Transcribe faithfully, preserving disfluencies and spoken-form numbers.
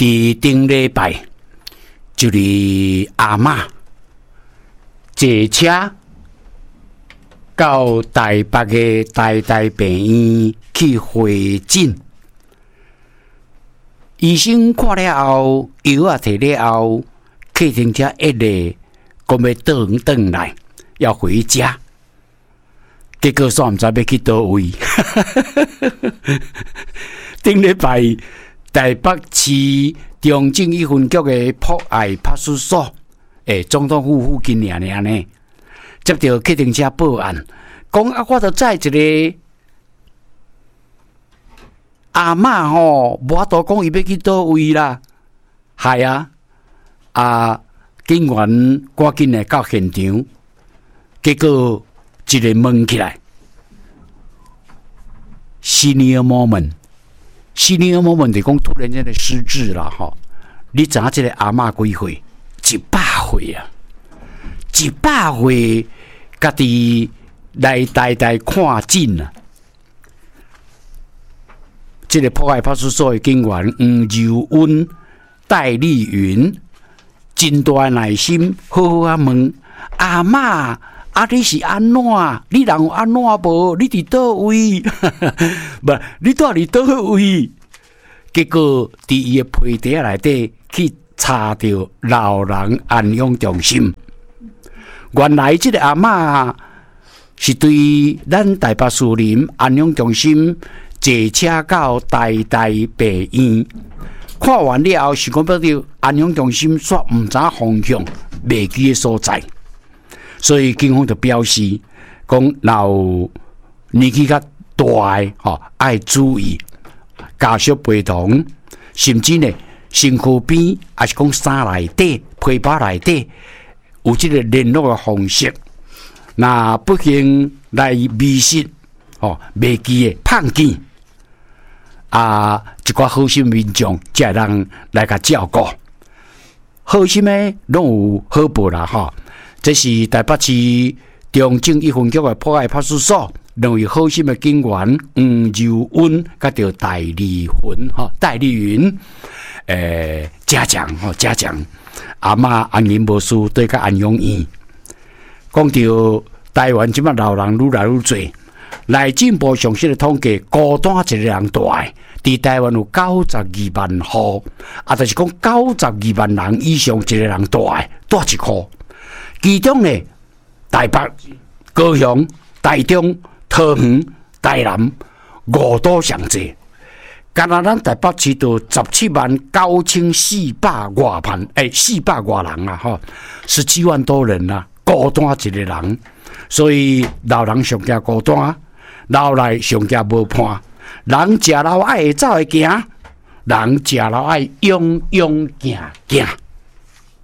伫顶礼拜，就是阿嬷坐车到台北的台大病院去会诊。医生看了后，药啊摕了后，客厅车一来，讲要倒转转来，要回家。结果煞毋知要去倒位。顶礼拜，台北市中正一分局的博爱派出所，诶，总统府附近尔尔呢，接到客厅车报案，讲啊，我著载一个阿嬷吼，无法度讲伊要去倒位啦，系啊，啊，警员赶紧来到现场，结果一个问起来 ，senior moment。Senior moment 就讲突然间的失智啦，吼！你知影这个阿嬷几岁？一百岁啊！一百岁，家己来台大看诊啊！这个破坏派出所的警员黄柔温、戴丽云，真大耐心，好好啊问阿嬷。啊！你是安怎？你人有安怎无？你伫倒位？不，你住伫倒位？结果伫伊的皮袋内底去查到老人安养中心。原来这个阿嬷是对咱台北市林安养中心坐车到台大病院，看完了后是讲要到安养中心，煞毋知方向，袂记的所在。所以警方就表示，讲若年纪较大的吼，爱注意家属陪同，甚至呢身躯边，还是讲衫内底、皮包内底有这个联络的方式。那不幸来迷失，吼，袂记的胖见啊，一寡好心民众才人来甲照顾，好心的拢有好报啦，吼。这是台北市中正一分局的破坏派出所两位好心的警员黄柔温，甲着戴丽云哈，戴丽云，诶，嘉奖吼，嘉奖阿嬷安宁无事，对个安养院。讲到台湾即摆老人愈来愈多，内政部详细的统计，孤单一个人大，伫台湾有九十二万户，啊，就是讲九十二万人以上一个人大，大一户。其中呢，台北、高雄、台中、桃园、台南五都上济，干那咱台北市就十七万九千四百外万，诶、欸，四百外人啊，吼，十七万多人啊，孤单一个人，所以老人上惊孤单，老来上惊无伴，人食老爱会走会行，人食老爱勇勇行行。